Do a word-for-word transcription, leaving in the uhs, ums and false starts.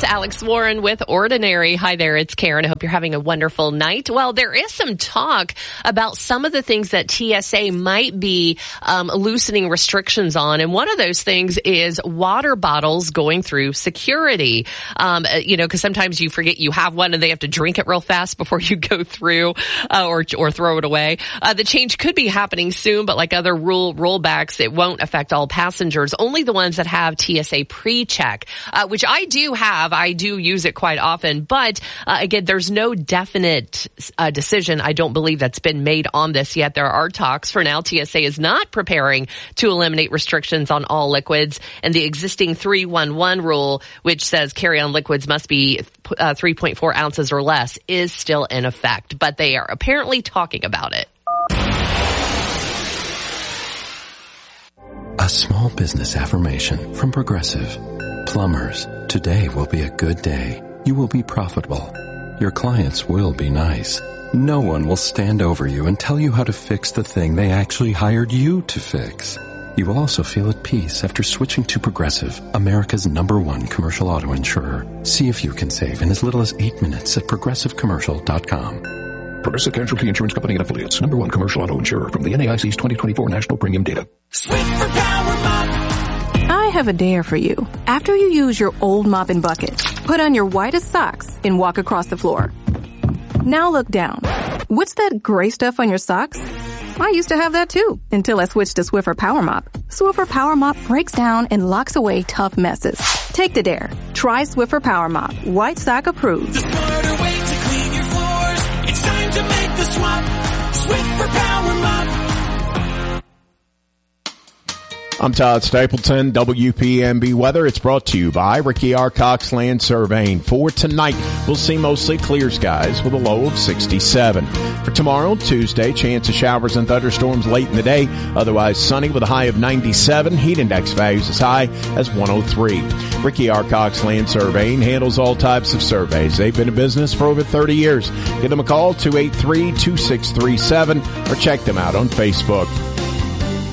Alex Warren with Ordinary. Hi there, it's Karen. I hope you're having a wonderful night. Well, there is some talk about some of the things that T S A might be um, loosening restrictions on, and one of those things is water bottles going through security. Um, you know, because sometimes you forget you have one and they have to drink it real fast before you go through uh, or or throw it away. Uh, the change could be happening soon, but like other rule rollbacks, it won't affect all passengers, only the ones that have T S A pre-check, uh, which I do have. I do use it quite often, but uh, again, there's no definite uh, decision, I don't believe, that's been made on this yet. There are talks. For now, T S A is not preparing to eliminate restrictions on all liquids, and the existing three one one rule, which says carry-on liquids must be uh, three point four ounces or less, is still in effect, but they are apparently talking about it. A small business affirmation from Progressive. Plumbers, today will be a good day. You will be profitable. Your clients will be nice. No one will stand over you and tell you how to fix the thing they actually hired you to fix. You will also feel at peace after switching to Progressive, America's number one commercial auto insurer. See if you can save in as little as eight minutes at progressive commercial dot com. Progressive Casualty Insurance Company and Affiliates. Number one commercial auto insurer from the N A I C's twenty twenty-four National Premium Data. Swiffer Power Mop. I have a dare for you. After you use your old mop and bucket, put on your whitest socks and walk across the floor. Now look down. What's that gray stuff on your socks? I used to have that too, until I switched to Swiffer Power Mop. Swiffer Power Mop breaks down and locks away tough messes. Take the dare. Try Swiffer Power Mop. White sock approved. The smarter way to clean your floors. It's time to make the swap. Swiffer Power Mop. I'm Todd Stapleton, W P M B Weather. It's brought to you by Ricky R. Cox Land Surveying. For tonight, we'll see mostly clear skies with a low of sixty-seven. For tomorrow, Tuesday, chance of showers and thunderstorms late in the day. Otherwise sunny with a high of ninety-seven. Heat index values as high as one oh three. Ricky R. Cox Land Surveying handles all types of surveys. They've been in business for over thirty years. Give them a call, two eight three, two six three seven, or check them out on Facebook.